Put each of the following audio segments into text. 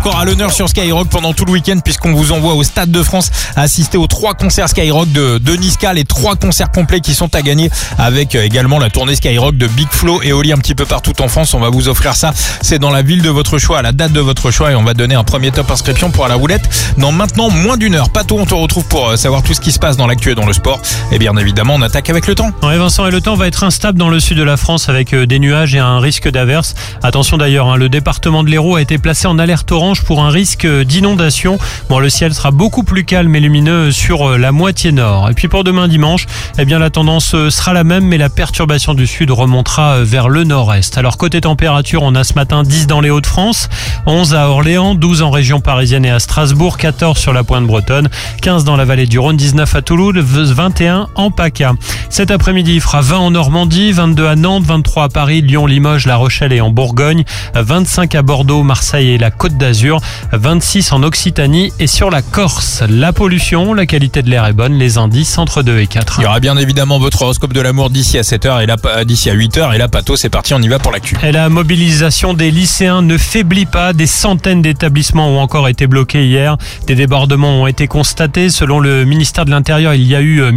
encore à l'honneur sur Skyrock pendant tout le week-end puisqu'on vous envoie au Stade de France assister aux 3 concerts Skyrock de Niska, les 3 concerts complets qui sont à gagner avec également la tournée Skyrock de Big Flo et Oli un petit peu partout en France. On va vous offrir ça, c'est dans la ville de votre choix, à la date de votre choix, et on va donner un premier top inscription pour la roulette dans maintenant moins d'une heure. Pato, on te retrouve pour savoir tout ce qui se passe dans l'actu et dans le sport, et bien évidemment on attaque avec le temps. Ouais, Vincent, et le temps va être instable dans le sud de la France avec des nuages et un risque d'averse. Attention d'ailleurs, le département de l'Hérault a été placé en alerte orange pour un risque d'inondation. Bon, le ciel sera beaucoup plus calme et lumineux sur la moitié nord. Et puis pour demain dimanche, eh bien la tendance sera la même, mais la perturbation du sud remontera vers le nord-est. Alors côté température, on a ce matin 10 dans les Hauts-de-France, 11 à Orléans, 12 en région parisienne et à Strasbourg, 14 sur la pointe bretonne, 15 dans la vallée du Rhône, 19 à Toulouse, 21 en PACA. Cet après-midi, il fera 20 en Normandie, 22 à Nantes, 23 à Paris, Lyon, Limoges, La Rochelle et en Bourgogne, 25 à Bordeaux, Marseille et la Côte d'Azur, 26 en Occitanie et sur la Corse. La pollution, la qualité de l'air est bonne, les indices entre 2 et 4. Il y aura bien évidemment votre horoscope de l'amour d'ici à 7h et là, d'ici à 8h, et là Pato, c'est parti, on y va pour l'actu. Et la mobilisation des lycéens ne faiblit pas, des centaines d'établissements ont encore été bloqués hier, des débordements ont été constatés. Selon le ministère de l'Intérieur, il y a eu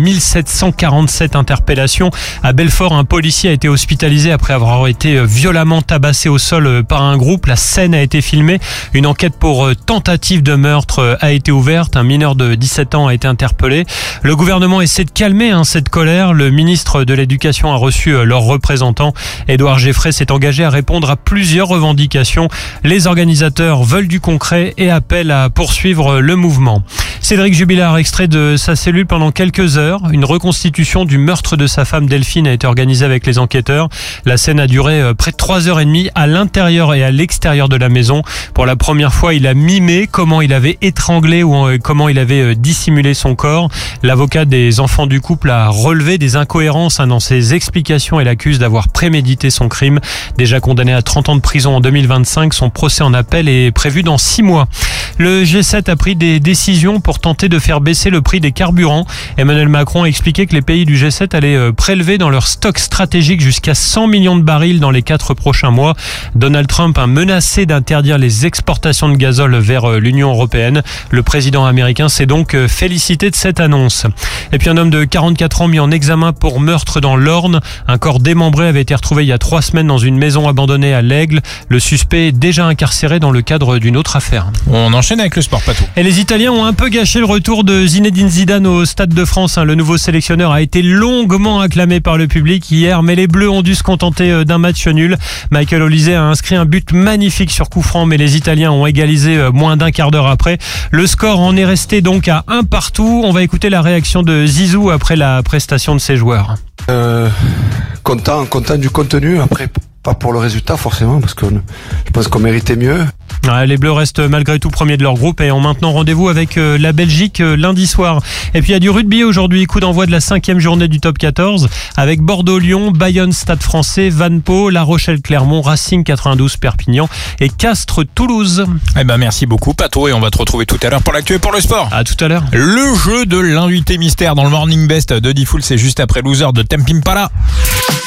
1747 interpellations. À Belfort, un policier a été hospitalisé après avoir été violemment tabassé au sol par un groupe. La scène a été filmée. Une enquête pour tentative de meurtre a été ouverte. Un mineur de 17 ans a été interpellé. Le gouvernement essaie de calmer cette colère. Le ministre de l'Éducation a reçu leur représentant. Édouard Geffray s'est engagé à répondre à plusieurs revendications. Les organisateurs veulent du concret et appellent à poursuivre le mouvement. Cédric Jubilard, extrait de sa cellule pendant quelques heures. Une reconstitution du meurtre de sa femme Delphine a été organisée avec les enquêteurs. La scène a duré près de 3h30 à l'intérieur et à l'extérieur de la maison. Pour la première fois, il a mimé comment il avait étranglé ou comment il avait dissimulé son corps. L'avocat des enfants du couple a relevé des incohérences dans ses explications et l'accuse d'avoir prémédité son crime. Déjà condamné à 30 ans de prison en 2025, son procès en appel est prévu dans 6 mois. Le G7 a pris des décisions pour tenter de faire baisser le prix des carburants. Emmanuel Macron a expliqué que les pays du G7 allaient prélever dans leur stock stratégique jusqu'à 100 millions de barils dans les 4 prochains mois. Donald Trump a menacé d'interdire les exportations de gazole vers l'Union européenne. Le président américain s'est donc félicité de cette annonce. Et puis un homme de 44 ans mis en examen pour meurtre dans l'Orne. Un corps démembré avait été retrouvé il y a 3 semaines dans une maison abandonnée à l'Aigle. Le suspect est déjà incarcéré dans le cadre d'une autre affaire. On enchaîne avec le sport, Pato. Et les Italiens ont un peu gâché le retour de Zinedine Zidane au Stade de France. Le nouveau sélectionneur a été longuement acclamé par le public hier, mais les Bleus ont dû se contenter d'un match nul. Michael Olise a inscrit un but magnifique sur coup franc, mais les Italiens ont égalisé moins d'un quart d'heure après. Le score en est resté donc à 1-1. On va écouter la réaction de Zizou après la prestation de ses joueurs. Content du contenu, après pas pour le résultat forcément, parce que je pense qu'on méritait mieux. Les Bleus restent malgré tout premiers de leur groupe et ont maintenant rendez-vous avec la Belgique lundi soir. Et puis il y a du rugby aujourd'hui, coup d'envoi de la 5e journée du top 14 avec Bordeaux-Lyon, Bayonne Stade Français, Vannepo, La Rochelle-Clermont, Racing 92 Perpignan et Castres-Toulouse. Eh ben merci beaucoup Pato, et on va te retrouver tout à l'heure pour l'actu et pour le sport. À tout à l'heure. Le jeu de l'invité mystère dans le Morning Best de Diffoul, c'est juste après Loser de Temp Impala.